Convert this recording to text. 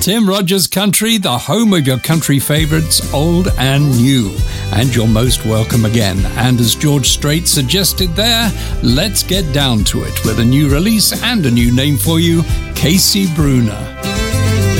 Tim Rogers Country, the home of your country favourites, old and new. And you're most welcome again. And as George Strait suggested there, let's get down to it with a new release and a new name for you, Casey Bruner.